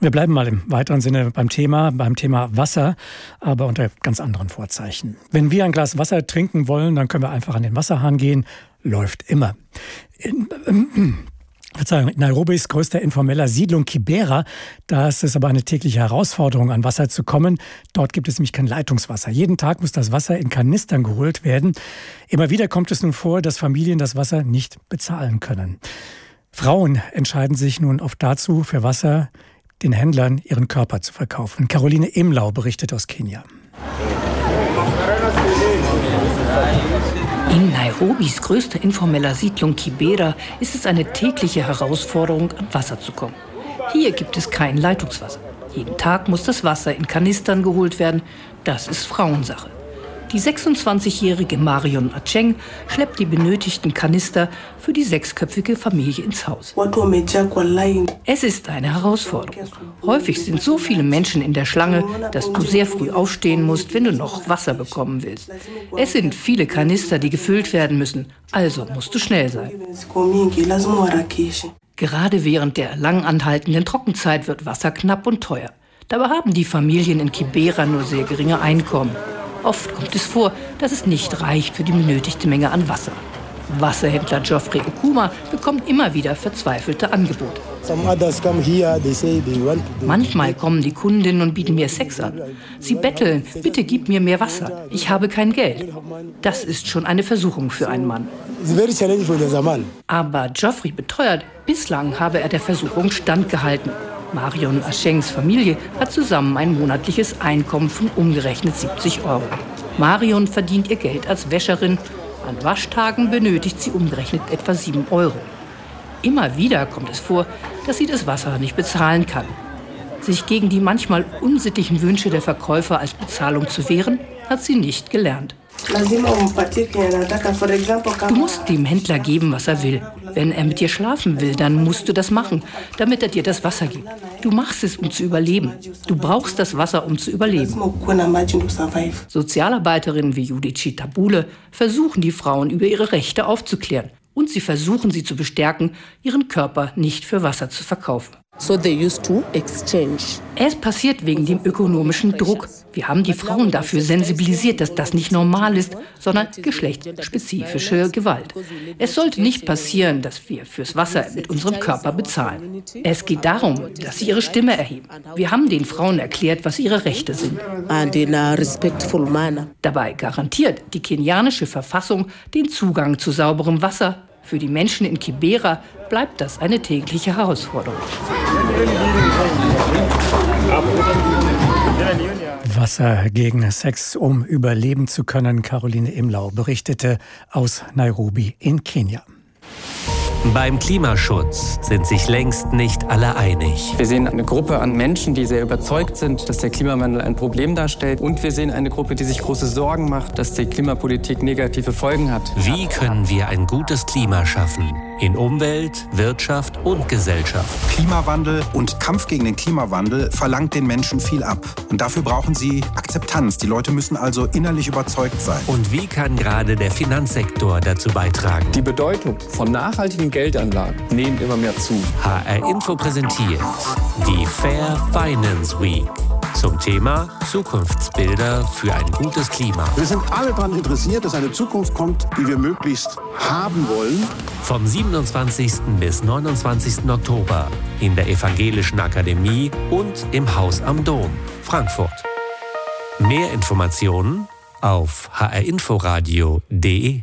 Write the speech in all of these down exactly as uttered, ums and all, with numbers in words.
Wir bleiben mal im weiteren Sinne beim Thema, beim Thema Wasser, aber unter ganz anderen Vorzeichen. Wenn wir ein Glas Wasser trinken wollen, dann können wir einfach an den Wasserhahn gehen. Läuft immer. In, ähm, Verzeihung, in Nairobis größter informeller Siedlung Kibera, da ist es aber eine tägliche Herausforderung, an Wasser zu kommen. Dort gibt es nämlich kein Leitungswasser. Jeden Tag muss das Wasser in Kanistern geholt werden. Immer wieder kommt es nun vor, dass Familien das Wasser nicht bezahlen können. Frauen entscheiden sich nun oft dazu, für Wasser den Händlern ihren Körper zu verkaufen. Caroline Imlau berichtet aus Kenia. In Nairobis größter informeller Siedlung Kibera ist es eine tägliche Herausforderung, an Wasser zu kommen. Hier gibt es kein Leitungswasser. Jeden Tag muss das Wasser in Kanistern geholt werden. Das ist Frauensache. Die sechsundzwanzigjährige Marion Acheng schleppt die benötigten Kanister für die sechsköpfige Familie ins Haus. Es ist eine Herausforderung. Häufig sind so viele Menschen in der Schlange, dass du sehr früh aufstehen musst, wenn du noch Wasser bekommen willst. Es sind viele Kanister, die gefüllt werden müssen, also musst du schnell sein. Gerade während der lang anhaltenden Trockenzeit wird Wasser knapp und teuer. Dabei haben die Familien in Kibera nur sehr geringe Einkommen. Oft kommt es vor, dass es nicht reicht für die benötigte Menge an Wasser. Wasserhändler Geoffrey Okuma bekommt immer wieder verzweifelte Angebote. Manchmal kommen die Kundinnen und bieten mir Sex an. Sie betteln, bitte gib mir mehr Wasser, ich habe kein Geld. Das ist schon eine Versuchung für einen Mann. Aber Geoffrey beteuert, bislang habe er der Versuchung standgehalten. Marion Achengs Familie hat zusammen ein monatliches Einkommen von umgerechnet siebzig Euro. Marion verdient ihr Geld als Wäscherin. An Waschtagen benötigt sie umgerechnet etwa sieben Euro. Immer wieder kommt es vor, dass sie das Wasser nicht bezahlen kann. Sich gegen die manchmal unsittlichen Wünsche der Verkäufer als Bezahlung zu wehren, hat sie nicht gelernt. Du musst dem Händler geben, was er will. Wenn er mit dir schlafen will, dann musst du das machen, damit er dir das Wasser gibt. Du machst es, um zu überleben. Du brauchst das Wasser, um zu überleben. Sozialarbeiterinnen wie Judith Tabule versuchen die Frauen über ihre Rechte aufzuklären. Und sie versuchen sie zu bestärken, ihren Körper nicht für Wasser zu verkaufen. So they used to exchange. Es passiert wegen dem ökonomischen Druck. Wir haben die Frauen dafür sensibilisiert, dass das nicht normal ist, sondern geschlechtsspezifische Gewalt. Es sollte nicht passieren, dass wir fürs Wasser mit unserem Körper bezahlen. Es geht darum, dass sie ihre Stimme erheben. Wir haben den Frauen erklärt, was ihre Rechte sind. And in a respectful manner. Dabei garantiert die kenianische Verfassung den Zugang zu sauberem Wasser. Für die Menschen in Kibera bleibt das eine tägliche Herausforderung. Wasser gegen Sex, um überleben zu können. Caroline Imlau berichtete aus Nairobi in Kenia. Beim Klimaschutz sind sich längst nicht alle einig. Wir sehen eine Gruppe an Menschen, die sehr überzeugt sind, dass der Klimawandel ein Problem darstellt. Und wir sehen eine Gruppe, die sich große Sorgen macht, dass die Klimapolitik negative Folgen hat. Wie können wir ein gutes Klima schaffen? In Umwelt, Wirtschaft und Gesellschaft. Klimawandel und Kampf gegen den Klimawandel verlangt den Menschen viel ab. Und dafür brauchen sie Akzeptanz. Die Leute müssen also innerlich überzeugt sein. Und wie kann gerade der Finanzsektor dazu beitragen? Die Bedeutung von nachhaltigen Geldanlagen nehmen immer mehr zu. H R Info präsentiert die Fair Finance Week zum Thema Zukunftsbilder für ein gutes Klima. Wir sind alle daran interessiert, dass eine Zukunft kommt, die wir möglichst haben wollen. Vom siebenundzwanzigsten bis neunundzwanzigsten Oktober in der Evangelischen Akademie und im Haus am Dom, Frankfurt. Mehr Informationen auf h r inforadio punkt d e.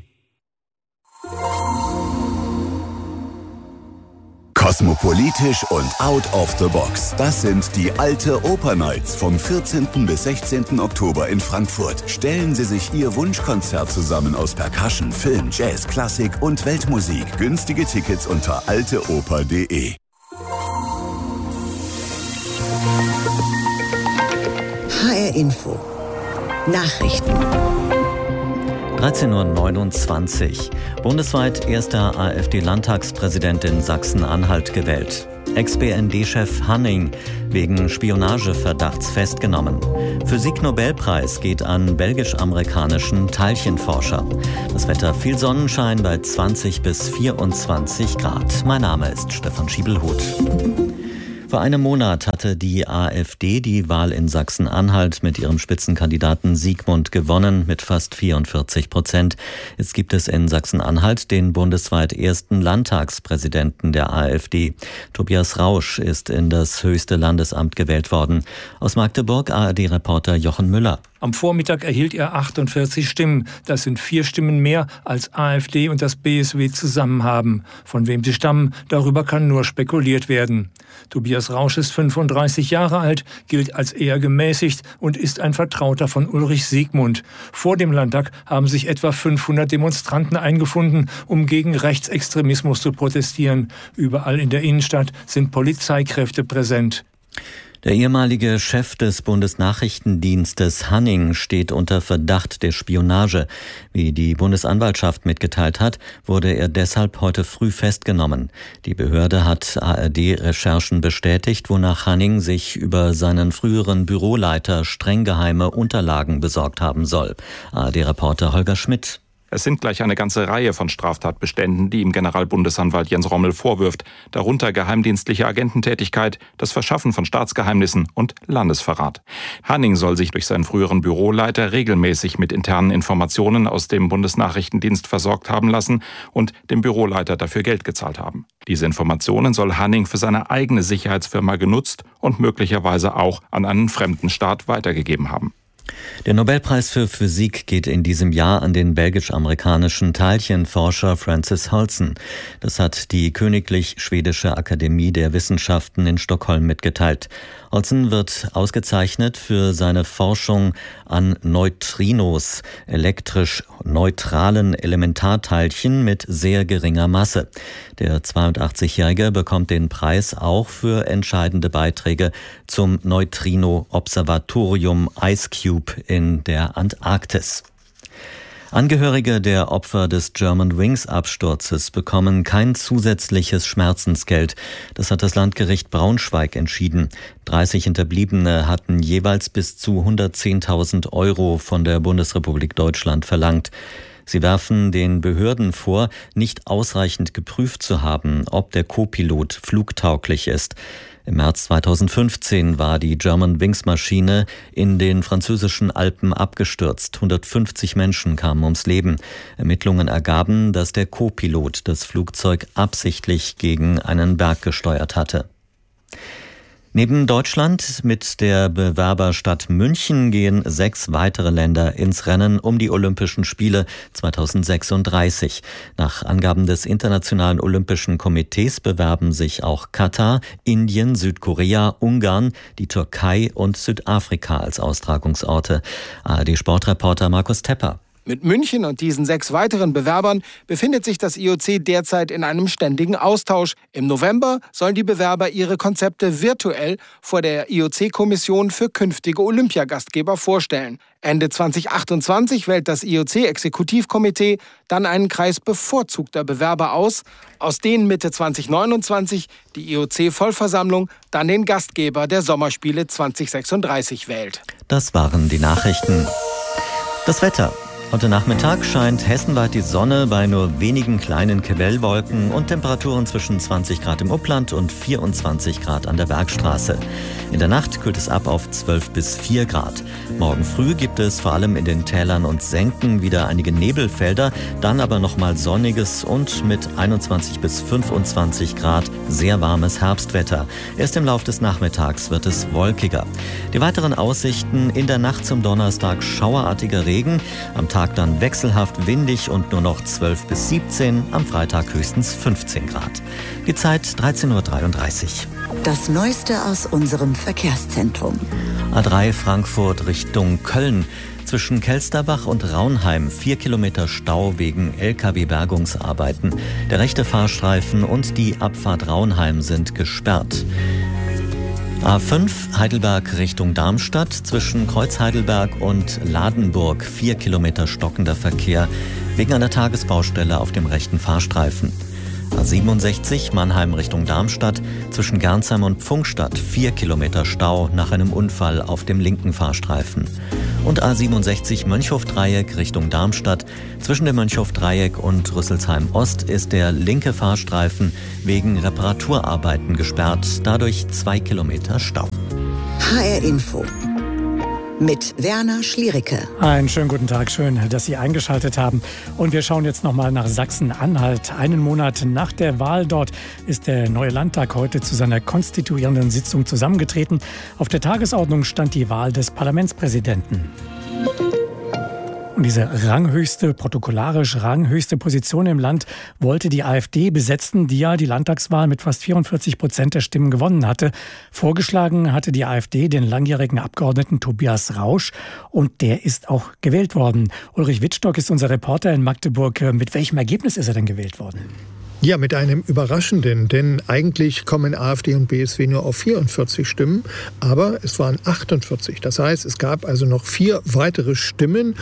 Kosmopolitisch und out of the box. Das sind die Alte Oper Nights vom vierzehnten bis sechzehnten Oktober in Frankfurt. Stellen Sie sich Ihr Wunschkonzert zusammen aus Percussion, Film, Jazz, Klassik und Weltmusik. Günstige Tickets unter alte oper punkt d e. H R Info. Nachrichten. dreizehn Uhr neunundzwanzig. Bundesweit erster AfD-Landtagspräsident in Sachsen-Anhalt gewählt. Ex-B N D-Chef Hanning wegen Spionageverdachts festgenommen. Physik-Nobelpreis geht an belgisch-amerikanischen Teilchenforscher. Das Wetter viel Sonnenschein bei zwanzig bis vierundzwanzig Grad. Mein Name ist Stefan Schiebelhuth. Vor einem Monat hatte die AfD die Wahl in Sachsen-Anhalt mit ihrem Spitzenkandidaten Siegmund gewonnen mit fast vierundvierzig Prozent. Jetzt gibt es in Sachsen-Anhalt den bundesweit ersten Landtagspräsidenten der AfD. Tobias Rausch ist in das höchste Landesamt gewählt worden. Aus Magdeburg A R D-Reporter Jochen Müller. Am Vormittag erhielt er achtundvierzig Stimmen. Das sind vier Stimmen mehr, als AfD und das B S W zusammen haben. Von wem sie stammen, darüber kann nur spekuliert werden. Tobias Rausch ist fünfunddreißig Jahre alt, gilt als eher gemäßigt und ist ein Vertrauter von Ulrich Siegmund. Vor dem Landtag haben sich etwa fünfhundert Demonstranten eingefunden, um gegen Rechtsextremismus zu protestieren. Überall in der Innenstadt sind Polizeikräfte präsent. Der ehemalige Chef des Bundesnachrichtendienstes Hanning steht unter Verdacht der Spionage. Wie die Bundesanwaltschaft mitgeteilt hat, wurde er deshalb heute früh festgenommen. Die Behörde hat A R D-Recherchen bestätigt, wonach Hanning sich über seinen früheren Büroleiter streng geheime Unterlagen besorgt haben soll. A R D-Reporter Holger Schmidt. Es sind gleich eine ganze Reihe von Straftatbeständen, die ihm Generalbundesanwalt Jens Rommel vorwirft, darunter geheimdienstliche Agententätigkeit, das Verschaffen von Staatsgeheimnissen und Landesverrat. Hanning soll sich durch seinen früheren Büroleiter regelmäßig mit internen Informationen aus dem Bundesnachrichtendienst versorgt haben lassen und dem Büroleiter dafür Geld gezahlt haben. Diese Informationen soll Hanning für seine eigene Sicherheitsfirma genutzt und möglicherweise auch an einen fremden Staat weitergegeben haben. Der Nobelpreis für Physik geht in diesem Jahr an den belgisch-amerikanischen Teilchenforscher Francis Holson. Das hat die Königlich Schwedische Akademie der Wissenschaften in Stockholm mitgeteilt. Holson wird ausgezeichnet für seine Forschung an Neutrinos, elektrisch neutralen Elementarteilchen mit sehr geringer Masse. Der zweiundachtzigjährige bekommt den Preis auch für entscheidende Beiträge zum Neutrino-Observatorium IceCube in der Antarktis. Angehörige der Opfer des Germanwings-Absturzes bekommen kein zusätzliches Schmerzensgeld. Das hat das Landgericht Braunschweig entschieden. dreißig Hinterbliebene hatten jeweils bis zu hundertzehntausend Euro von der Bundesrepublik Deutschland verlangt. Sie werfen den Behörden vor, nicht ausreichend geprüft zu haben, ob der Co-Pilot flugtauglich ist. Im März zweitausendfünfzehn war die Germanwings-Maschine in den französischen Alpen abgestürzt. hundertfünfzig Menschen kamen ums Leben. Ermittlungen ergaben, dass der Co-Pilot das Flugzeug absichtlich gegen einen Berg gesteuert hatte. Neben Deutschland mit der Bewerberstadt München gehen sechs weitere Länder ins Rennen um die Olympischen Spiele zweitausendsechsunddreißig. Nach Angaben des Internationalen Olympischen Komitees bewerben sich auch Katar, Indien, Südkorea, Ungarn, die Türkei und Südafrika als Austragungsorte. A R D-Sportreporter Markus Tepper. Mit München und diesen sechs weiteren Bewerbern befindet sich das I O C derzeit in einem ständigen Austausch. Im November sollen die Bewerber ihre Konzepte virtuell vor der I O C-Kommission für künftige Olympiagastgeber vorstellen. Ende zweitausendachtundzwanzig wählt das I O C-Exekutivkomitee dann einen Kreis bevorzugter Bewerber aus, aus denen Mitte zweitausendneunundzwanzig die I O C-Vollversammlung dann den Gastgeber der Sommerspiele zweitausendsechsunddreißig wählt. Das waren die Nachrichten. Das Wetter. Heute Nachmittag scheint hessenweit die Sonne bei nur wenigen kleinen Quellwolken und Temperaturen zwischen zwanzig Grad im Upland und vierundzwanzig Grad an der Bergstraße. In der Nacht kühlt es ab auf zwölf bis vier Grad. Morgen früh gibt es vor allem in den Tälern und Senken wieder einige Nebelfelder, dann aber nochmal sonniges und mit einundzwanzig bis fünfundzwanzig Grad sehr warmes Herbstwetter. Erst im Lauf des Nachmittags wird es wolkiger. Die weiteren Aussichten: in der Nacht zum Donnerstag schauerartiger Regen, am Tag dann wechselhaft windig und nur noch zwölf bis siebzehn, am Freitag höchstens fünfzehn Grad. Die Zeit dreizehn Uhr dreiunddreißig. Das Neueste aus unserem Verkehrszentrum. A drei Frankfurt Richtung Köln. Zwischen Kelsterbach und Raunheim vier Kilometer Stau wegen L K W-Bergungsarbeiten. Der rechte Fahrstreifen und die Abfahrt Raunheim sind gesperrt. A fünf Heidelberg Richtung Darmstadt, zwischen Kreuz Heidelberg und Ladenburg vier Kilometer stockender Verkehr wegen einer Tagesbaustelle auf dem rechten Fahrstreifen. A siebenundsechzig Mannheim Richtung Darmstadt, zwischen Gernsheim und Pfungstadt vier Kilometer Stau nach einem Unfall auf dem linken Fahrstreifen. Und A siebenundsechzig Mönchhof-Dreieck Richtung Darmstadt. Zwischen dem Mönchhof-Dreieck und Rüsselsheim-Ost ist der linke Fahrstreifen wegen Reparaturarbeiten gesperrt. Dadurch zwei Kilometer Stau. H R Info mit Werner Schliericke. Einen schönen guten Tag, schön, dass Sie eingeschaltet haben. Und wir schauen jetzt nochmal nach Sachsen-Anhalt. Einen Monat nach der Wahl dort ist der neue Landtag heute zu seiner konstituierenden Sitzung zusammengetreten. Auf der Tagesordnung stand die Wahl des Parlamentspräsidenten. Und diese ranghöchste, protokollarisch ranghöchste Position im Land wollte die AfD besetzen, die ja die Landtagswahl mit fast vierundvierzig Prozent der Stimmen gewonnen hatte. Vorgeschlagen hatte die AfD den langjährigen Abgeordneten Tobias Rausch und der ist auch gewählt worden. Ulrich Wittstock ist unser Reporter in Magdeburg. Mit welchem Ergebnis ist er denn gewählt worden? Ja, mit einem überraschenden, denn eigentlich kommen AfD und B S W nur auf vierundvierzig Stimmen, aber es waren achtundvierzig. Das heißt, es gab also noch vier weitere Stimmen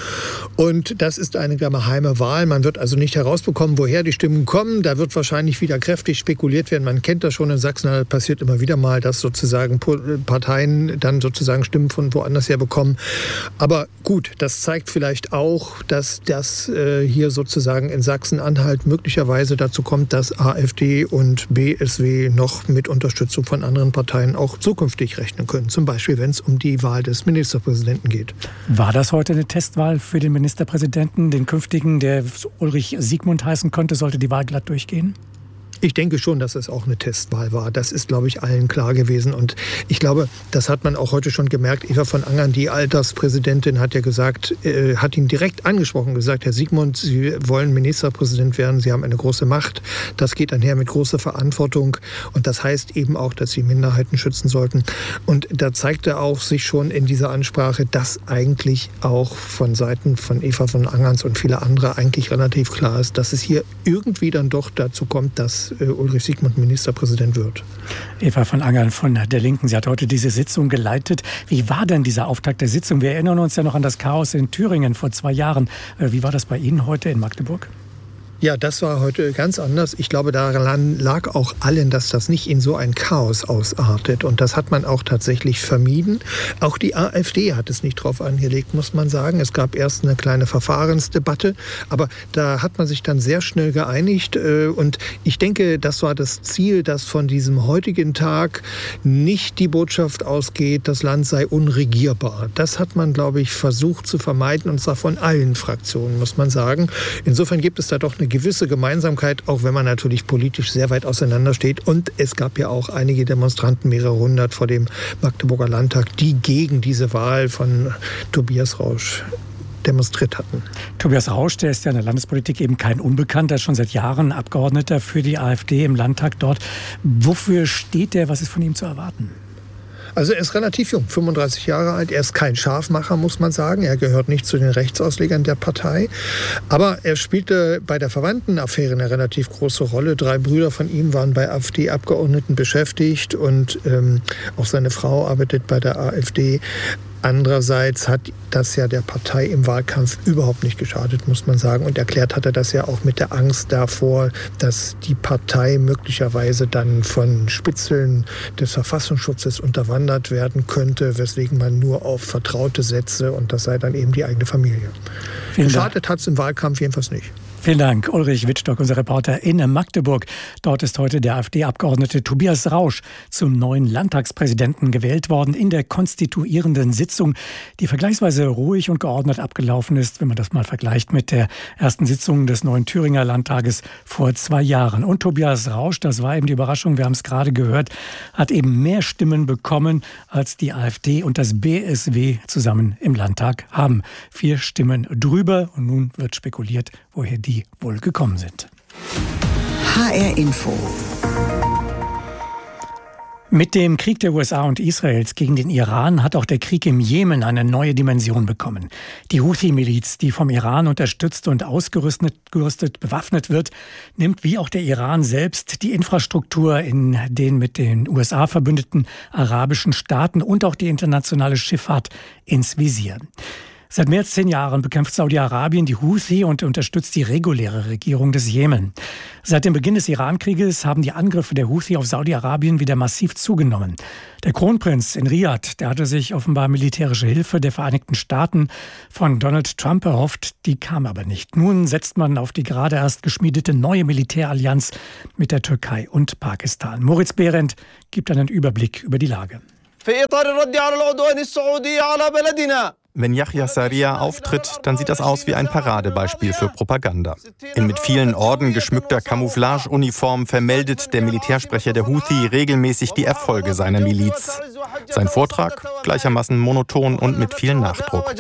und das ist eine geheime Wahl. Man wird also nicht herausbekommen, woher die Stimmen kommen. Da wird wahrscheinlich wieder kräftig spekuliert werden. Man kennt das schon in Sachsen, da passiert immer wieder mal, dass sozusagen Parteien dann sozusagen Stimmen von woanders her bekommen. Aber gut, das zeigt vielleicht auch, dass das äh, hier sozusagen in Sachsen-Anhalt möglicherweise dazu kommt, dass AfD und B S W noch mit Unterstützung von anderen Parteien auch zukünftig rechnen können. Zum Beispiel, wenn es um die Wahl des Ministerpräsidenten geht. War das heute eine Testwahl für den Ministerpräsidenten, den künftigen, der Ulrich Siegmund heißen könnte, sollte die Wahl glatt durchgehen? Ich denke schon, dass es auch eine Testwahl war. Das ist, glaube ich, allen klar gewesen. Und ich glaube, das hat man auch heute schon gemerkt. Eva von Angern, die Alterspräsidentin, hat ja gesagt, äh, hat ihn direkt angesprochen, gesagt, Herr Siegmund, Sie wollen Ministerpräsident werden, Sie haben eine große Macht. Das geht einher mit großer Verantwortung. Und das heißt eben auch, dass Sie Minderheiten schützen sollten. Und da zeigte auch sich schon in dieser Ansprache, dass eigentlich auch von Seiten von Eva von Angerns und viele andere eigentlich relativ klar ist, dass es hier irgendwie dann doch dazu kommt, dass Ulrich Siegmund Ministerpräsident wird. Eva von Angern von der Linken, sie hat heute diese Sitzung geleitet. Wie war denn dieser Auftakt der Sitzung? Wir erinnern uns ja noch an das Chaos in Thüringen vor zwei Jahren. Wie war das bei Ihnen heute in Magdeburg? Ja, das war heute ganz anders. Ich glaube, daran lag auch allen, dass das nicht in so ein Chaos ausartet. Und das hat man auch tatsächlich vermieden. Auch die AfD hat es nicht drauf angelegt, muss man sagen. Es gab erst eine kleine Verfahrensdebatte, aber da hat man sich dann sehr schnell geeinigt. Und ich denke, das war das Ziel, dass von diesem heutigen Tag nicht die Botschaft ausgeht, das Land sei unregierbar. Das hat man, glaube ich, versucht zu vermeiden, und zwar von allen Fraktionen, muss man sagen. Insofern gibt es da doch eine gewisse Gemeinsamkeit, auch wenn man natürlich politisch sehr weit auseinander steht. Und es gab ja auch einige Demonstranten, mehrere hundert vor dem Magdeburger Landtag, die gegen diese Wahl von Tobias Rausch demonstriert hatten. Tobias Rausch, der ist ja in der Landespolitik eben kein Unbekannter, schon seit Jahren Abgeordneter für die AfD im Landtag dort. Wofür steht der? Was ist von ihm zu erwarten? Also er ist relativ jung, fünfunddreißig Jahre alt. Er ist kein Scharfmacher, muss man sagen. Er gehört nicht zu den Rechtsauslegern der Partei. Aber er spielte bei der Verwandtenaffäre eine relativ große Rolle. Drei Brüder von ihm waren bei AfD-Abgeordneten beschäftigt und ähm, auch seine Frau arbeitet bei der AfD. Andererseits hat das ja der Partei im Wahlkampf überhaupt nicht geschadet, muss man sagen. Und erklärt hat er das ja auch mit der Angst davor, dass die Partei möglicherweise dann von Spitzeln des Verfassungsschutzes unterwandert werden könnte, weswegen man nur auf Vertraute setze, und das sei dann eben die eigene Familie. Vielen geschadet hat es im Wahlkampf jedenfalls nicht. Vielen Dank, Ulrich Wittstock, unser Reporter in Magdeburg. Dort ist heute der AfD-Abgeordnete Tobias Rausch zum neuen Landtagspräsidenten gewählt worden in der konstituierenden Sitzung, die vergleichsweise ruhig und geordnet abgelaufen ist, wenn man das mal vergleicht mit der ersten Sitzung des neuen Thüringer Landtages vor zwei Jahren. Und Tobias Rausch, das war eben die Überraschung, wir haben es gerade gehört, hat eben mehr Stimmen bekommen, als die AfD und das B S W zusammen im Landtag haben. Vier Stimmen drüber, und nun wird spekuliert, woher die die wohl gekommen sind. H R Info. Mit dem Krieg der U S A und Israels gegen den Iran hat auch der Krieg im Jemen eine neue Dimension bekommen. Die Houthi-Miliz, die vom Iran unterstützt und ausgerüstet, gerüstet, bewaffnet wird, nimmt wie auch der Iran selbst die Infrastruktur in den mit den U S A verbündeten arabischen Staaten und auch die internationale Schifffahrt ins Visier. Seit mehr als zehn Jahren bekämpft Saudi-Arabien die Houthi und unterstützt die reguläre Regierung des Jemen. Seit dem Beginn des Iran-Krieges haben die Angriffe der Houthi auf Saudi-Arabien wieder massiv zugenommen. Der Kronprinz in Riyadh, der hatte sich offenbar militärische Hilfe der Vereinigten Staaten von Donald Trump erhofft, die kam aber nicht. Nun setzt man auf die gerade erst geschmiedete neue Militärallianz mit der Türkei und Pakistan. Moritz Behrendt gibt einen Überblick über die Lage. Wenn Yahya Sarriya auftritt, dann sieht das aus wie ein Paradebeispiel für Propaganda. In mit vielen Orden geschmückter Camouflageuniform vermeldet der Militärsprecher der Houthi regelmäßig die Erfolge seiner Miliz. Sein Vortrag gleichermaßen monoton und mit viel Nachdruck.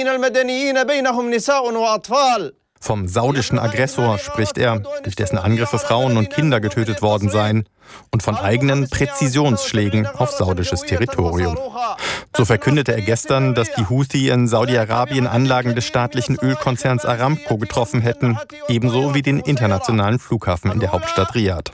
Vom saudischen Aggressor spricht er, durch dessen Angriffe Frauen und Kinder getötet worden seien, und von eigenen Präzisionsschlägen auf saudisches Territorium. So verkündete er gestern, dass die Houthi in Saudi-Arabien Anlagen des staatlichen Ölkonzerns Aramco getroffen hätten, ebenso wie den internationalen Flughafen in der Hauptstadt Riyadh.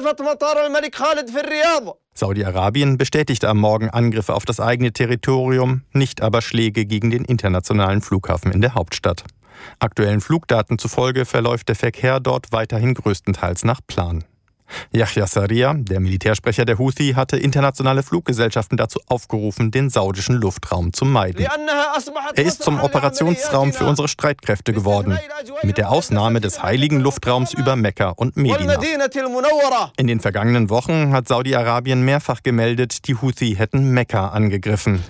Saudi-Arabien bestätigte am Morgen Angriffe auf das eigene Territorium, nicht aber Schläge gegen den internationalen Flughafen in der Hauptstadt. Aktuellen Flugdaten zufolge verläuft der Verkehr dort weiterhin größtenteils nach Plan. Yahya Sarriya, der Militärsprecher der Houthi, hatte internationale Fluggesellschaften dazu aufgerufen, den saudischen Luftraum zu meiden. Er ist zum Operationsraum für unsere Streitkräfte geworden, mit der Ausnahme des heiligen Luftraums über Mekka und Medina. In den vergangenen Wochen hat Saudi-Arabien mehrfach gemeldet, die Houthi hätten Mekka angegriffen.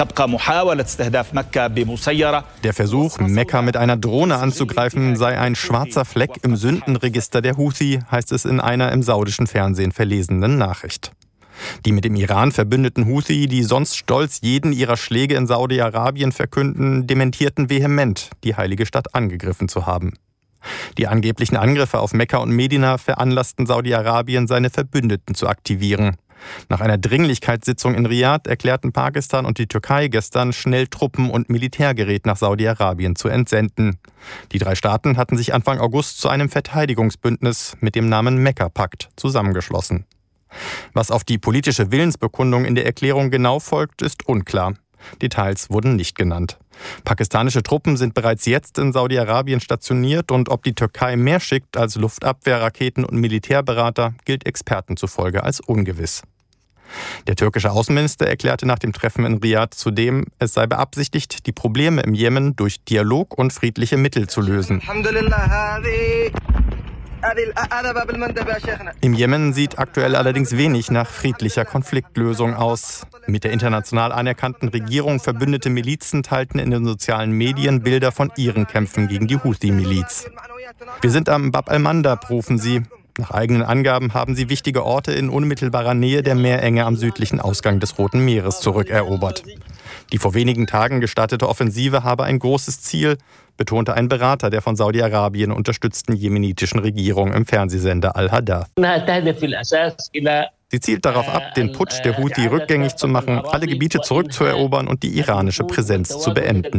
Der Versuch, Mekka mit einer Drohne anzugreifen, sei ein schwarzer Fleck im Sündenregister der Houthi, heißt es in einer im saudischen Fernsehen verlesenen Nachricht. Die mit dem Iran verbündeten Houthi, die sonst stolz jeden ihrer Schläge in Saudi-Arabien verkünden, dementierten vehement, die heilige Stadt angegriffen zu haben. Die angeblichen Angriffe auf Mekka und Medina veranlassten Saudi-Arabien, seine Verbündeten zu aktivieren. Nach einer Dringlichkeitssitzung in Riyadh erklärten Pakistan und die Türkei gestern, schnell Truppen und Militärgerät nach Saudi-Arabien zu entsenden. Die drei Staaten hatten sich Anfang August zu einem Verteidigungsbündnis mit dem Namen Mekka-Pakt zusammengeschlossen. Was auf die politische Willensbekundung in der Erklärung genau folgt, ist unklar. Details wurden nicht genannt. Pakistanische Truppen sind bereits jetzt in Saudi-Arabien stationiert und ob die Türkei mehr schickt als Luftabwehrraketen und Militärberater, gilt Experten zufolge als ungewiss. Der türkische Außenminister erklärte nach dem Treffen in Riyadh zudem, es sei beabsichtigt, die Probleme im Jemen durch Dialog und friedliche Mittel zu lösen. Im Jemen sieht aktuell allerdings wenig nach friedlicher Konfliktlösung aus. Mit der international anerkannten Regierung verbündete Milizen teilten in den sozialen Medien Bilder von ihren Kämpfen gegen die Houthi-Miliz. Wir sind am Bab al-Mandab, rufen sie. Nach eigenen Angaben haben sie wichtige Orte in unmittelbarer Nähe der Meerenge am südlichen Ausgang des Roten Meeres zurückerobert. Die vor wenigen Tagen gestartete Offensive habe ein großes Ziel, betonte ein Berater der von Saudi-Arabien unterstützten jemenitischen Regierung im Fernsehsender Al-Hadath. Sie zielt darauf ab, den Putsch der Houthi rückgängig zu machen, alle Gebiete zurückzuerobern und die iranische Präsenz zu beenden.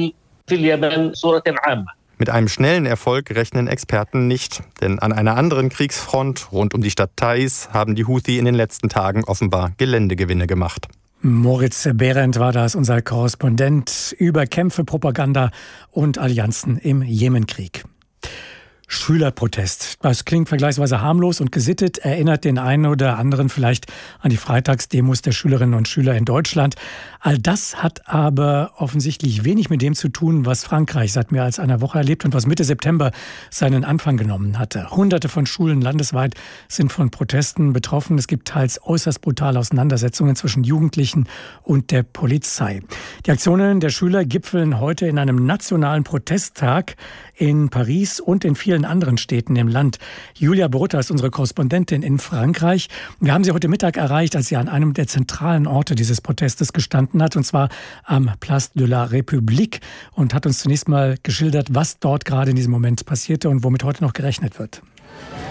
Mit einem schnellen Erfolg rechnen Experten nicht, denn an einer anderen Kriegsfront rund um die Stadt Taiz haben die Houthi in den letzten Tagen offenbar Geländegewinne gemacht. Moritz Behrendt war das, unser Korrespondent über Kämpfe, Propaganda und Allianzen im Jemenkrieg. Schülerprotest. Das klingt vergleichsweise harmlos und gesittet, erinnert den einen oder anderen vielleicht an die Freitagsdemos der Schülerinnen und Schüler in Deutschland. All das hat aber offensichtlich wenig mit dem zu tun, was Frankreich seit mehr als einer Woche erlebt und was Mitte September seinen Anfang genommen hatte. Hunderte von Schulen landesweit sind von Protesten betroffen. Es gibt teils äußerst brutale Auseinandersetzungen zwischen Jugendlichen und der Polizei. Die Aktionen der Schüler gipfeln heute in einem nationalen Protesttag in Paris und in vielen anderen Städten im Land. Julia Borutta ist unsere Korrespondentin in Frankreich. Wir haben sie heute Mittag erreicht, als sie an einem der zentralen Orte dieses Protestes gestanden hat, und zwar am Place de la République, und hat uns zunächst mal geschildert, was dort gerade in diesem Moment passierte und womit heute noch gerechnet wird.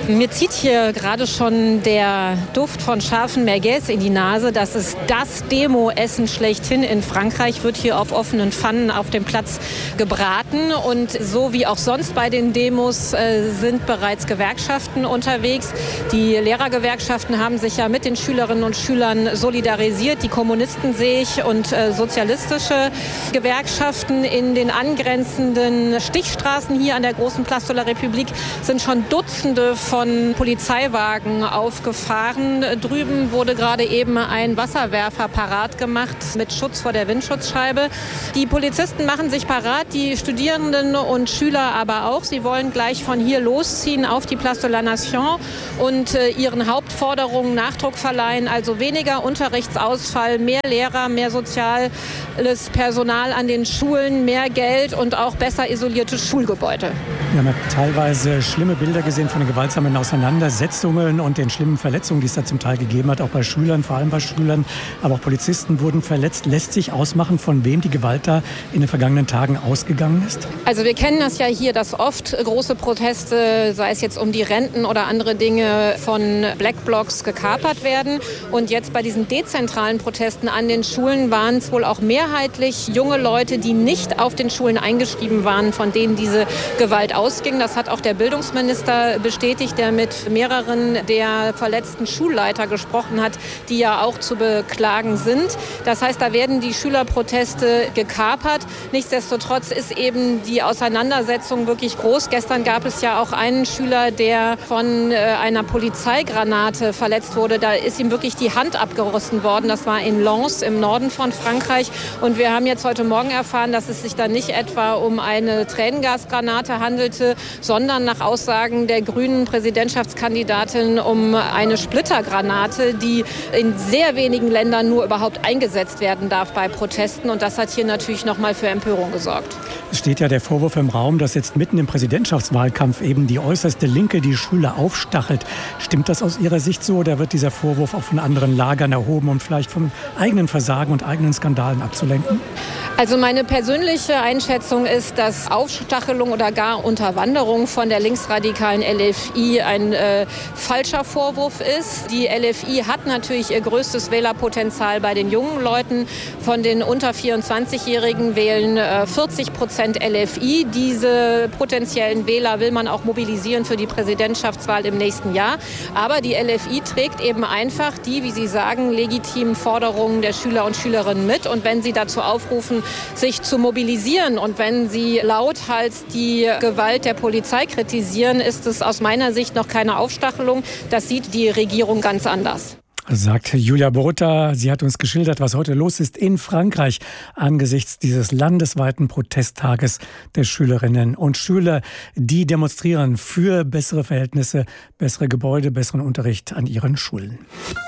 Mir zieht hier gerade schon der Duft von scharfen Merguez in die Nase. Das ist das Demo-Essen schlechthin in Frankreich, wird hier auf offenen Pfannen auf dem Platz gebraten. Und so wie auch sonst bei den Demos äh, sind bereits Gewerkschaften unterwegs. Die Lehrergewerkschaften haben sich ja mit den Schülerinnen und Schülern solidarisiert. Die Kommunisten sehe ich und äh, sozialistische Gewerkschaften. In den angrenzenden Stichstraßen hier an der großen Place de la République sind schon Dutzende von Polizeiwagen aufgefahren. Drüben wurde gerade eben ein Wasserwerfer parat gemacht mit Schutz vor der Windschutzscheibe. Die Polizisten machen sich parat, die Studierenden und Schüler aber auch. Sie wollen gleich von hier losziehen auf die Place de la Nation und äh, ihren Hauptforderungen Nachdruck verleihen. Also weniger Unterrichtsausfall, mehr Lehrer, mehr soziales Personal an den Schulen, mehr Geld und auch besser isolierte Schulgebäude. Wir haben ja teilweise schlimme Bilder gesehen von den gewaltsamen Auseinandersetzungen und den schlimmen Verletzungen, die es da zum Teil gegeben hat, auch bei Schülern, vor allem bei Schülern. Aber auch Polizisten wurden verletzt. Lässt sich ausmachen, von wem die Gewalt da in den vergangenen Tagen ausgegangen ist? Also wir kennen das ja hier, dass oft große Proteste, sei es jetzt um die Renten oder andere Dinge, von Black Blocs gekapert werden. Und jetzt bei diesen dezentralen Protesten an den Schulen waren es wohl auch mehrheitlich junge Leute, die nicht auf den Schulen eingeschrieben waren, von denen diese Gewalt ausging. Das hat auch der Bildungsminister bestätigt, der mit mehreren der verletzten Schulleiter gesprochen hat, die ja auch zu beklagen sind. Das heißt, da werden die Schülerproteste gekapert. Nichtsdestotrotz ist eben die Auseinandersetzung wirklich groß. Gestern gab es ja auch einen Schüler, der von äh, einer Polizeigranate verletzt wurde. Da ist ihm wirklich die Hand abgerissen worden. Das war in Lens im Norden von Frankreich. Und wir haben jetzt heute Morgen erfahren, dass es sich da nicht etwa um eine Tränengasgranate handelte, sondern nach Aussagen der grünen Präsidentschaftskandidatin um eine Splittergranate, die in sehr wenigen Ländern nur überhaupt eingesetzt werden darf bei Protesten. Und das hat hier natürlich noch mal für Empörung gesorgt. Es steht ja der Vorwurf im Raum, dass jetzt mitten im Präsidentschaftswahlkampf eben die äußerste Linke die Schüler aufstachelt. Stimmt das aus Ihrer Sicht so oder wird dieser Vorwurf auch von anderen Lagern erhoben, um vielleicht vom eigenen Versagen und eigenen Skandalen abzulenken? Also meine persönliche Einschätzung ist, dass Aufstachelung oder gar Unterwanderung von der linksradikalen L F I ein äh, falscher Vorwurf ist. Die L F I hat natürlich ihr größtes Wählerpotenzial bei den jungen Leuten. Von den unter vierundzwanzigjährigen wählen äh, vierzig Prozent L F I. Diese potenziellen Wähler will man auch mobilisieren für die Präsidentschaftswahl im nächsten Jahr. Aber die L F I trägt eben einfach die, wie Sie sagen, legitimen Forderungen der Schüler und Schülerinnen mit. Und wenn sie dazu aufrufen, sich zu mobilisieren und wenn sie lauthals die Gewalt der Polizei kritisieren, ist es aus meiner Sicht noch keine Aufstachelung. Das sieht die Regierung ganz anders. Sagt Julia Borutta. Sie hat uns geschildert, was heute los ist in Frankreich angesichts dieses landesweiten Protesttages der Schülerinnen und Schüler, die demonstrieren für bessere Verhältnisse, bessere Gebäude, besseren Unterricht an ihren Schulen.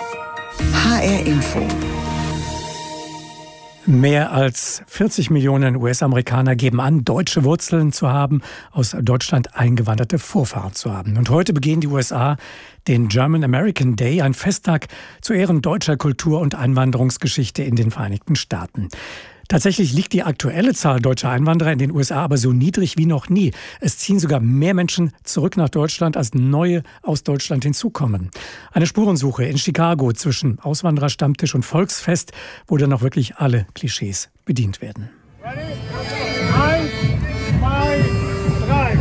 H R Info. Mehr als vierzig Millionen U S-Amerikaner geben an, deutsche Wurzeln zu haben, aus Deutschland eingewanderte Vorfahren zu haben. Und heute begehen die U S A den German American Day, ein Festtag zu Ehren deutscher Kultur- und Einwanderungsgeschichte in den Vereinigten Staaten. Tatsächlich liegt die aktuelle Zahl deutscher Einwanderer in den U S A aber so niedrig wie noch nie. Es ziehen sogar mehr Menschen zurück nach Deutschland, als neue aus Deutschland hinzukommen. Eine Spurensuche in Chicago zwischen Auswandererstammtisch und Volksfest, wo dann noch wirklich alle Klischees bedient werden. Eins, zwei, drei.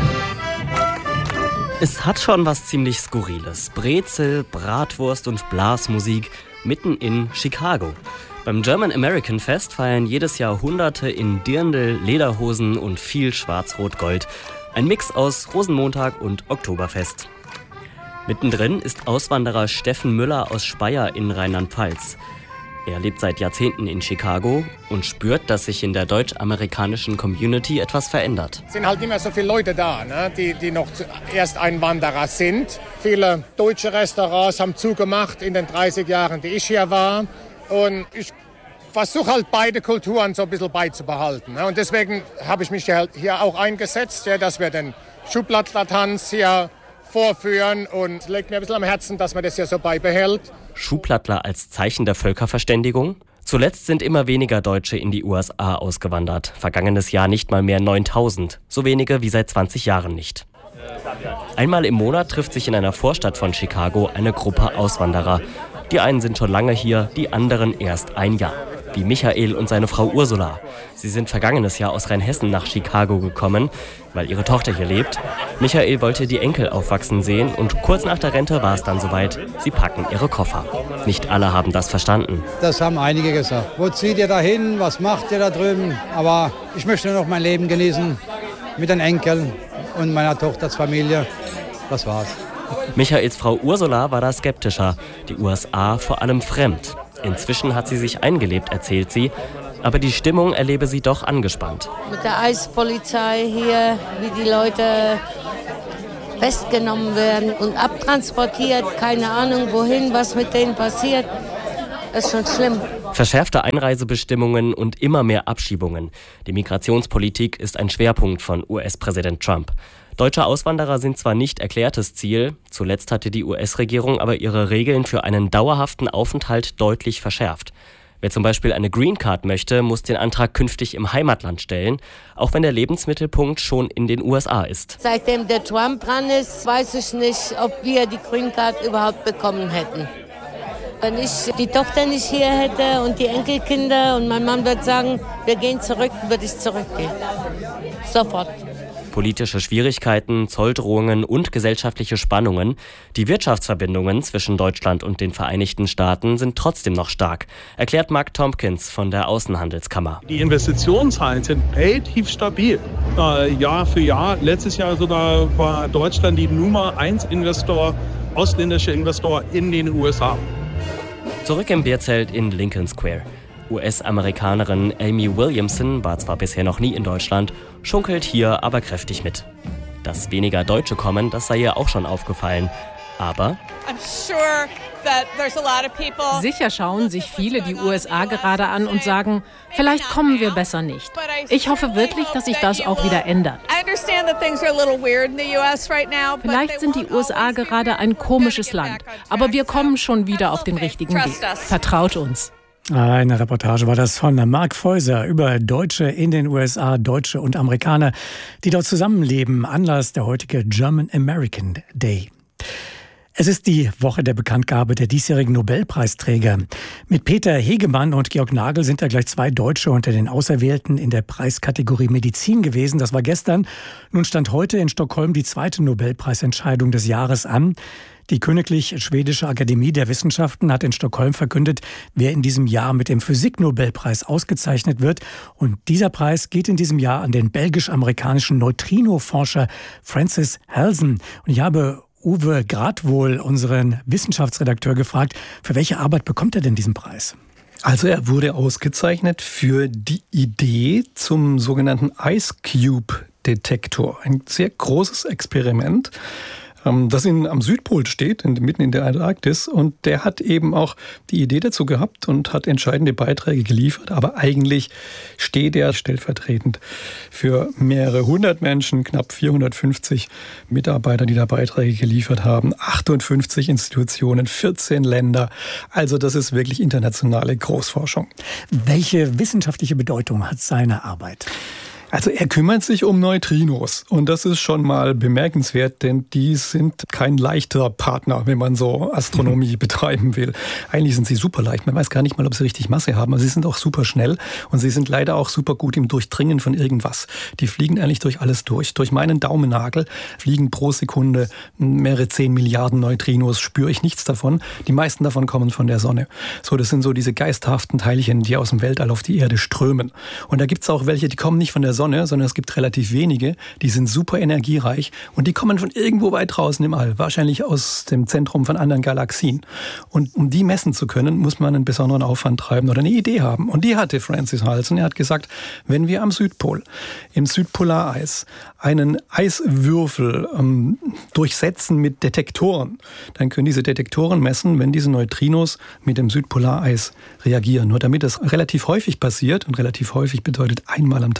Es hat schon was ziemlich Skurriles. Brezel, Bratwurst und Blasmusik mitten in Chicago. Beim German American Fest feiern jedes Jahr Hunderte in Dirndl, Lederhosen und viel Schwarz-Rot-Gold. Ein Mix aus Rosenmontag und Oktoberfest. Mittendrin ist Auswanderer Steffen Müller aus Speyer in Rheinland-Pfalz. Er lebt seit Jahrzehnten in Chicago und spürt, dass sich in der deutsch-amerikanischen Community etwas verändert. Es sind halt nicht mehr so viele Leute da, ne, die, die noch Ersteinwanderer sind. Viele deutsche Restaurants haben zugemacht in den dreißig Jahren, die ich hier war. Und ich versuche halt beide Kulturen so ein bisschen beizubehalten. Ne? Und deswegen habe ich mich hier, hier auch eingesetzt, ja, dass wir den Schuhplattler-Tanz hier vorführen. Und es liegt mir ein bisschen am Herzen, dass man das hier so beibehält. Schuhplattler als Zeichen der Völkerverständigung? Zuletzt sind immer weniger Deutsche in die U S A ausgewandert. Vergangenes Jahr nicht mal mehr neuntausend. So wenige wie seit zwanzig Jahren nicht. Einmal im Monat trifft sich in einer Vorstadt von Chicago eine Gruppe Auswanderer. Die einen sind schon lange hier, die anderen erst ein Jahr. Wie Michael und seine Frau Ursula. Sie sind vergangenes Jahr aus Rheinhessen nach Chicago gekommen, weil ihre Tochter hier lebt. Michael wollte die Enkel aufwachsen sehen und kurz nach der Rente war es dann soweit. Sie packen ihre Koffer. Nicht alle haben das verstanden. Das haben einige gesagt. Wo zieht ihr da hin? Was macht ihr da drüben? Aber ich möchte nur noch mein Leben genießen mit den Enkeln und meiner Tochters Familie. Das war's. Michaels Frau Ursula war da skeptischer. Die U S A vor allem fremd. Inzwischen hat sie sich eingelebt, erzählt sie. Aber die Stimmung erlebe sie doch angespannt. Mit der Eispolizei hier, wie die Leute festgenommen werden und abtransportiert. Keine Ahnung wohin, was mit denen passiert. Das ist schon schlimm. Verschärfte Einreisebestimmungen und immer mehr Abschiebungen. Die Migrationspolitik ist ein Schwerpunkt von U S-Präsident Trump. Deutsche Auswanderer sind zwar nicht erklärtes Ziel, zuletzt hatte die U S-Regierung aber ihre Regeln für einen dauerhaften Aufenthalt deutlich verschärft. Wer zum Beispiel eine Green Card möchte, muss den Antrag künftig im Heimatland stellen, auch wenn der Lebensmittelpunkt schon in den U S A ist. Seitdem der Trump dran ist, weiß ich nicht, ob wir die Green Card überhaupt bekommen hätten. Wenn ich die Tochter nicht hier hätte und die Enkelkinder und mein Mann würde sagen, wir gehen zurück, würde ich zurückgehen. Sofort. Politische Schwierigkeiten, Zolldrohungen und gesellschaftliche Spannungen. Die Wirtschaftsverbindungen zwischen Deutschland und den Vereinigten Staaten sind trotzdem noch stark, erklärt Mark Tompkins von der Außenhandelskammer. Die Investitionszahlen sind relativ stabil. Äh, Jahr für Jahr. Letztes Jahr sogar war Deutschland die Nummer eins Investor, ausländischer Investor in den U S A. Zurück im Bierzelt in Lincoln Square. U S-Amerikanerin Amy Williamson war zwar bisher noch nie in Deutschland, schunkelt hier aber kräftig mit. Dass weniger Deutsche kommen, das sei ihr auch schon aufgefallen. Aber sicher schauen sich viele die U S A gerade an und sagen, vielleicht kommen wir besser nicht. Ich hoffe wirklich, dass sich das auch wieder ändert. Vielleicht sind die U S A gerade ein komisches Land, aber wir kommen schon wieder auf den richtigen Weg. Vertraut uns. Eine Reportage war das von Mark Feuser über Deutsche in den U S A, Deutsche und Amerikaner, die dort zusammenleben, Anlass der heutige German American Day. Es ist die Woche der Bekanntgabe der diesjährigen Nobelpreisträger. Mit Peter Hegemann und Georg Nagel sind da gleich zwei Deutsche unter den Auserwählten in der Preiskategorie Medizin gewesen. Das war gestern. Nun stand heute in Stockholm die zweite Nobelpreisentscheidung des Jahres an. Die Königlich Schwedische Akademie der Wissenschaften hat in Stockholm verkündet, wer in diesem Jahr mit dem Physik-Nobelpreis ausgezeichnet wird. Und dieser Preis geht in diesem Jahr an den belgisch-amerikanischen Neutrino-Forscher Francis Halsen. Und ich habe Uwe Gradwohl, unseren Wissenschaftsredakteur, gefragt, für welche Arbeit bekommt er denn diesen Preis? Also er wurde ausgezeichnet für die Idee zum sogenannten Ice Cube Detektor. Ein sehr großes Experiment, das in, am Südpol steht, in, mitten in der Antarktis. Und der hat eben auch die Idee dazu gehabt und hat entscheidende Beiträge geliefert. Aber eigentlich steht er stellvertretend für mehrere hundert Menschen, knapp vierhundertfünfzig Mitarbeiter, die da Beiträge geliefert haben, achtundfünfzig Institutionen, vierzehn Länder. Also das ist wirklich internationale Großforschung. Welche wissenschaftliche Bedeutung hat seine Arbeit? Also er kümmert sich um Neutrinos und das ist schon mal bemerkenswert, denn die sind kein leichter Partner, wenn man so Astronomie mhm. betreiben will. Eigentlich sind sie super leicht, man weiß gar nicht mal, ob sie richtig Masse haben, aber sie sind auch super schnell und sie sind leider auch super gut im Durchdringen von irgendwas. Die fliegen eigentlich durch alles durch. Durch meinen Daumennagel fliegen pro Sekunde mehrere zehn Milliarden Neutrinos, spüre ich nichts davon. Die meisten davon kommen von der Sonne. So, das sind so diese geisterhaften Teilchen, die aus dem Weltall auf die Erde strömen. Und da gibt's auch welche, die kommen nicht von der Sonne, sondern es gibt relativ wenige, die sind super energiereich und die kommen von irgendwo weit draußen im All, wahrscheinlich aus dem Zentrum von anderen Galaxien. Und um die messen zu können, muss man einen besonderen Aufwand treiben oder eine Idee haben. Und die hatte Francis Halsen. Er hat gesagt, wenn wir am Südpol, im Südpolareis, einen Eiswürfel ähm, durchsetzen mit Detektoren, dann können diese Detektoren messen, wenn diese Neutrinos mit dem Südpolareis reagieren. Nur damit das relativ häufig passiert, und relativ häufig bedeutet einmal am Tag,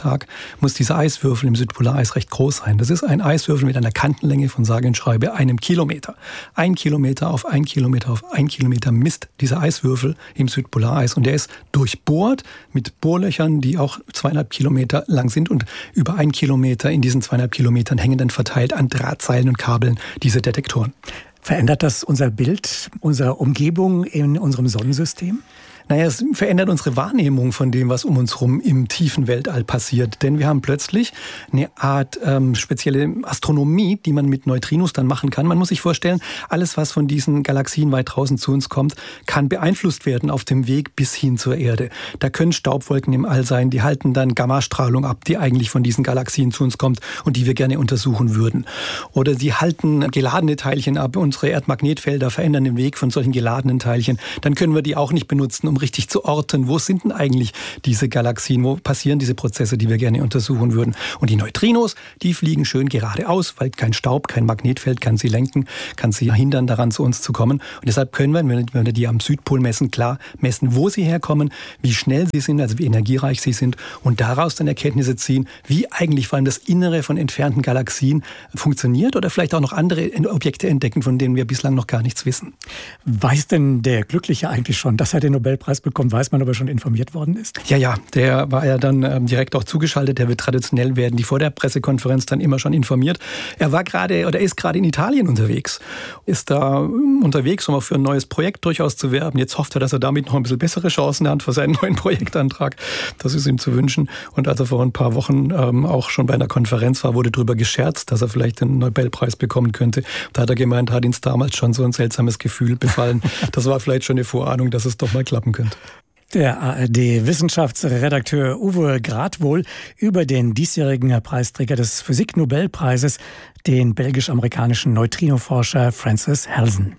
muss dieser Eiswürfel im Südpolareis recht groß sein. Das ist ein Eiswürfel mit einer Kantenlänge von sage und schreibe einem Kilometer. Ein Kilometer auf ein Kilometer auf ein Kilometer misst dieser Eiswürfel im Südpolareis. Und der ist durchbohrt mit Bohrlöchern, die auch zweieinhalb Kilometer lang sind. Und über ein Kilometer in diesen zweieinhalb Kilometern hängen dann verteilt an Drahtseilen und Kabeln diese Detektoren. Verändert das unser Bild, unsere Umgebung in unserem Sonnensystem? Naja, es verändert unsere Wahrnehmung von dem, was um uns herum im tiefen Weltall passiert. Denn wir haben plötzlich eine Art ähm, spezielle Astronomie, die man mit Neutrinos dann machen kann. Man muss sich vorstellen, alles, was von diesen Galaxien weit draußen zu uns kommt, kann beeinflusst werden auf dem Weg bis hin zur Erde. Da können Staubwolken im All sein, die halten dann Gammastrahlung ab, die eigentlich von diesen Galaxien zu uns kommt und die wir gerne untersuchen würden. Oder sie halten geladene Teilchen ab. Unsere Erdmagnetfelder verändern den Weg von solchen geladenen Teilchen. Dann können wir die auch nicht benutzen, um richtig zu orten, wo sind denn eigentlich diese Galaxien, wo passieren diese Prozesse, die wir gerne untersuchen würden. Und die Neutrinos, die fliegen schön geradeaus, weil kein Staub, kein Magnetfeld kann sie lenken, kann sie hindern, daran zu uns zu kommen. Und deshalb können wir, wenn wir die am Südpol messen, klar messen, wo sie herkommen, wie schnell sie sind, also wie energiereich sie sind und daraus dann Erkenntnisse ziehen, wie eigentlich vor allem das Innere von entfernten Galaxien funktioniert oder vielleicht auch noch andere Objekte entdecken, von denen wir bislang noch gar nichts wissen. Weiß denn der Glückliche eigentlich schon, dass er den Nobelpreis bekommt? Weiß man, ob er schon informiert worden ist? Ja, ja, der war ja dann ähm, direkt auch zugeschaltet. Der wird traditionell werden, die vor der Pressekonferenz dann immer schon informiert. Er war gerade oder ist gerade in Italien unterwegs. Ist da ähm, unterwegs, um auch für ein neues Projekt durchaus zu werben. Jetzt hofft er, dass er damit noch ein bisschen bessere Chancen hat für seinen neuen Projektantrag. Das ist ihm zu wünschen. Und als er vor ein paar Wochen ähm, auch schon bei einer Konferenz war, wurde darüber gescherzt, dass er vielleicht den Nobelpreis bekommen könnte. Da hat er gemeint, hat ihn damals schon so ein seltsames Gefühl befallen. Das war vielleicht schon eine Vorahnung, dass es doch mal klappen könnte. Der A R D-Wissenschaftsredakteur Uwe Gradwohl über den diesjährigen Preisträger des Physik-Nobelpreises, den belgisch-amerikanischen Neutrinoforscher Francis Halsen.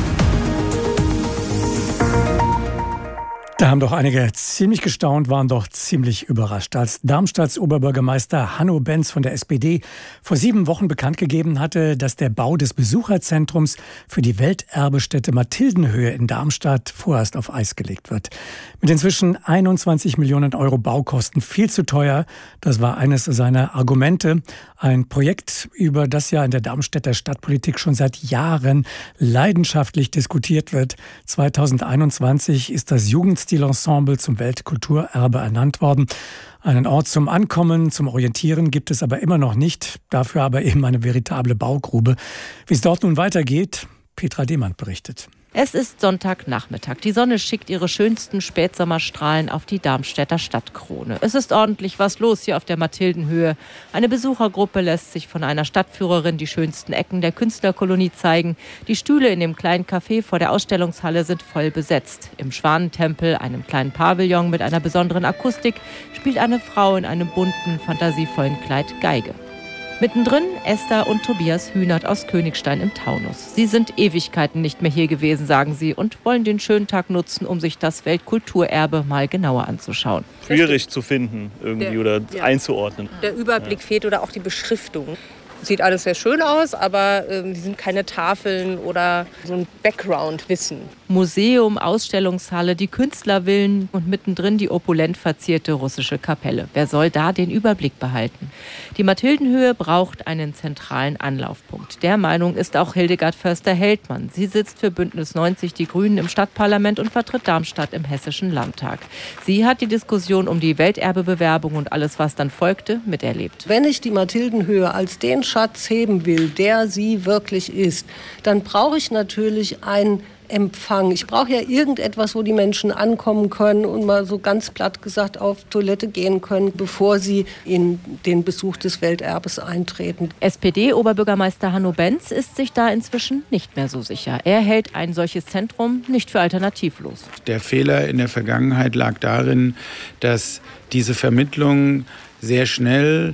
Da haben doch einige ziemlich gestaunt, waren doch ziemlich überrascht, als Darmstadts Oberbürgermeister Hanno Benz von der S P D vor sieben Wochen bekannt gegeben hatte, dass der Bau des Besucherzentrums für die Welterbestätte Mathildenhöhe in Darmstadt vorerst auf Eis gelegt wird. Mit inzwischen einundzwanzig Millionen Euro Baukosten viel zu teuer. Das war eines seiner Argumente. Ein Projekt, über das ja in der Darmstädter Stadtpolitik schon seit Jahren leidenschaftlich diskutiert wird. zweitausendeinundzwanzig ist das Jugendstilensemble zum Weltkulturerbe ernannt worden. Einen Ort zum Ankommen, zum Orientieren gibt es aber immer noch nicht. Dafür aber eben eine veritable Baugrube. Wie es dort nun weitergeht, Petra Demand berichtet. Es ist Sonntagnachmittag. Die Sonne schickt ihre schönsten Spätsommerstrahlen auf die Darmstädter Stadtkrone. Es ist ordentlich was los hier auf der Mathildenhöhe. Eine Besuchergruppe lässt sich von einer Stadtführerin die schönsten Ecken der Künstlerkolonie zeigen. Die Stühle in dem kleinen Café vor der Ausstellungshalle sind voll besetzt. Im Schwanentempel, einem kleinen Pavillon mit einer besonderen Akustik, spielt eine Frau in einem bunten, fantasievollen Kleid Geige. Mittendrin Esther und Tobias Hühnert aus Königstein im Taunus. Sie sind Ewigkeiten nicht mehr hier gewesen, sagen sie, und wollen den schönen Tag nutzen, um sich das Weltkulturerbe mal genauer anzuschauen. Schwierig zu finden irgendwie der, oder ja. einzuordnen. Der Überblick ja. fehlt oder auch die Beschriftung. Sieht alles sehr schön aus, aber ähm, die sind keine Tafeln oder so ein Background-Wissen. Museum, Ausstellungshalle, die Künstlervillen und mittendrin die opulent verzierte russische Kapelle. Wer soll da den Überblick behalten? Die Mathildenhöhe braucht einen zentralen Anlaufpunkt. Der Meinung ist auch Hildegard Förster-Heldmann. Sie sitzt für Bündnis neunzig Die Grünen im Stadtparlament und vertritt Darmstadt im Hessischen Landtag. Sie hat die Diskussion um die Welterbebewerbung und alles, was dann folgte, miterlebt. Wenn ich die Mathildenhöhe als den Schatz heben will, der sie wirklich ist, dann brauche ich natürlich einen Empfang. Ich brauche ja irgendetwas, wo die Menschen ankommen können und mal so ganz platt gesagt auf Toilette gehen können, bevor sie in den Besuch des Welterbes eintreten. S P D-Oberbürgermeister Hanno Benz ist sich da inzwischen nicht mehr so sicher. Er hält ein solches Zentrum nicht für alternativlos. Der Fehler in der Vergangenheit lag darin, dass diese Vermittlung sehr schnell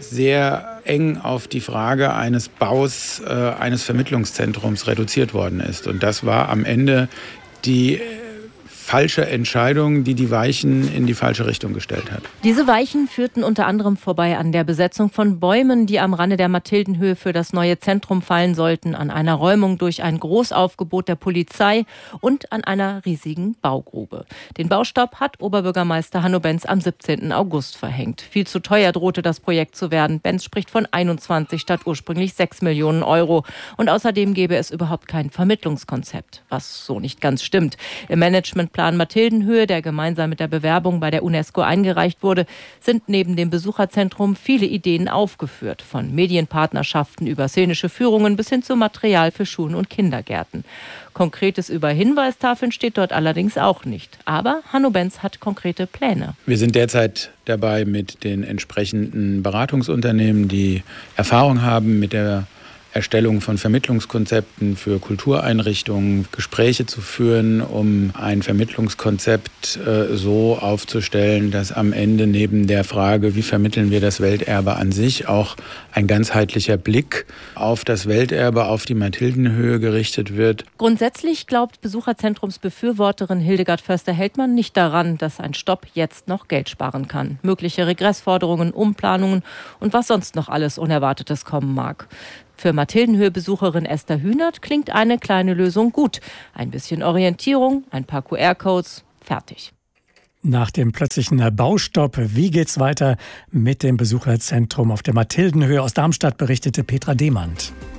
sehr eng auf die Frage eines Baus äh, eines Vermittlungszentrums reduziert worden ist. Und das war am Ende die falsche Entscheidung, die die Weichen in die falsche Richtung gestellt hat. Diese Weichen führten unter anderem vorbei an der Besetzung von Bäumen, die am Rande der Mathildenhöhe für das neue Zentrum fallen sollten, an einer Räumung durch ein Großaufgebot der Polizei und an einer riesigen Baugrube. Den Baustopp hat Oberbürgermeister Hanno Benz am siebzehnten August verhängt. Viel zu teuer drohte das Projekt zu werden. Benz spricht von einundzwanzig statt ursprünglich sechs Millionen Euro. Und außerdem gäbe es überhaupt kein Vermittlungskonzept, was so nicht ganz stimmt. Im Managementplan Mathildenhöhe, der gemeinsam mit der Bewerbung bei der UNESCO eingereicht wurde, sind neben dem Besucherzentrum viele Ideen aufgeführt. Von Medienpartnerschaften über szenische Führungen bis hin zu Material für Schulen und Kindergärten. Konkretes über Hinweistafeln steht dort allerdings auch nicht. Aber Hanno Benz hat konkrete Pläne. Wir sind derzeit dabei, mit den entsprechenden Beratungsunternehmen, die Erfahrung haben mit der Erstellung von Vermittlungskonzepten für Kultureinrichtungen, Gespräche zu führen, um ein Vermittlungskonzept äh, so aufzustellen, dass am Ende neben der Frage, wie vermitteln wir das Welterbe an sich, auch ein ganzheitlicher Blick auf das Welterbe, auf die Mathildenhöhe gerichtet wird. Grundsätzlich glaubt Besucherzentrumsbefürworterin Hildegard Förster-Heldmann nicht daran, dass ein Stopp jetzt noch Geld sparen kann. Mögliche Regressforderungen, Umplanungen und was sonst noch alles Unerwartetes kommen mag. Für Mathildenhöhe-Besucherin Esther Hühnert klingt eine kleine Lösung gut. Ein bisschen Orientierung, ein paar Q R-Codes, fertig. Nach dem plötzlichen Baustopp, wie geht's weiter mit dem Besucherzentrum auf der Mathildenhöhe? Aus Darmstadt berichtete Petra Demand.